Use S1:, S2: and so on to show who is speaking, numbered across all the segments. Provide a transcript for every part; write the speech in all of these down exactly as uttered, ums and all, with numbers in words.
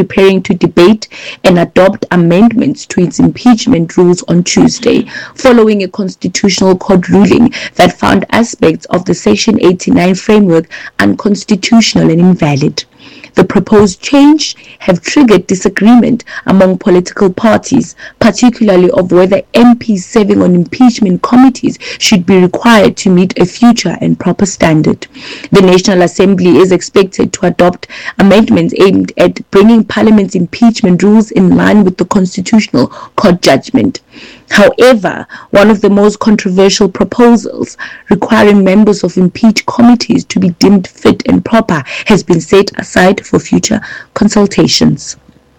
S1: preparing to debate and adopt amendments to its impeachment rules on Tuesday, following a constitutional court ruling that found aspects of the Section eighty-nine framework unconstitutional and invalid. The proposed change have triggered disagreement among political parties, particularly of whether M Ps serving on impeachment committees should be required to meet a future and proper standard. The National Assembly is expected to adopt amendments aimed at bringing Parliament's impeachment rules in line with the Constitutional Court judgment. However, one of the most controversial proposals, requiring members of impeached committees to be deemed fit and proper, has been set aside for future consultations.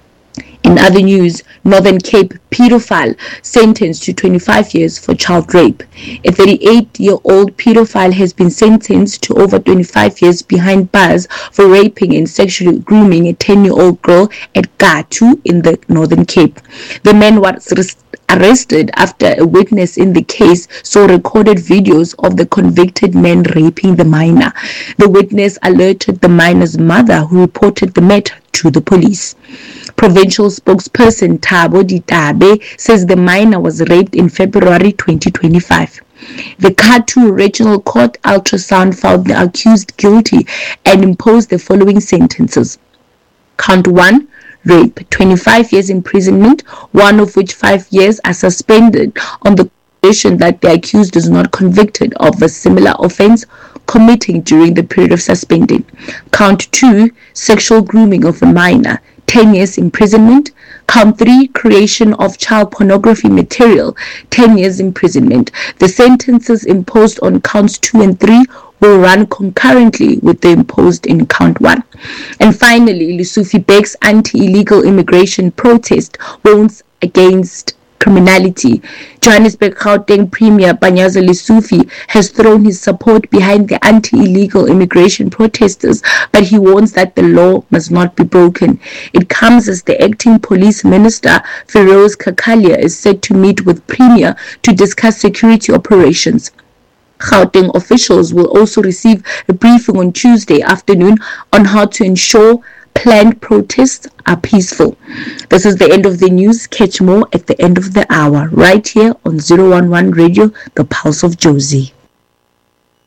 S1: In other news, Northern Cape pedophile sentenced to twenty-five years for child rape. A thirty-eight-year-old pedophile has been sentenced to over twenty-five years behind bars for raping and sexually grooming a ten-year-old girl at Gatu in the Northern Cape. The man was arrested after a witness in the case saw recorded videos of the convicted man raping the minor. The witness alerted the minor's mother, who reported the matter to the police. Provincial spokesperson Thabo Ditabe says the minor was raped in February twenty twenty-five. The Gatu Regional Court ultrasound found the accused guilty and imposed the following sentences. Count one, rape, twenty-five years imprisonment, one of which five years are suspended on the condition that the accused is not convicted of a similar offense committing during the period of suspending. Count two, sexual grooming of a minor, ten years imprisonment. Count three, creation of child pornography material, ten years imprisonment. The sentences imposed on counts two and three will run concurrently with the imposed in count one. And finally, Lesufi Bek's anti-illegal immigration protest warns against criminality. Johannesburg Gauteng Premier Panyaza Lesufi has thrown his support behind the anti-illegal immigration protesters, but he warns that the law must not be broken. It comes as the acting police minister, Feroz Kakalia, is set to meet with Premier to discuss security operations. Gauteng officials will also receive a briefing on Tuesday afternoon on how to ensure planned protests are peaceful. This is the end of the news. Catch more at the end of the hour, right here on zero one one Radio, the Pulse of Jozi.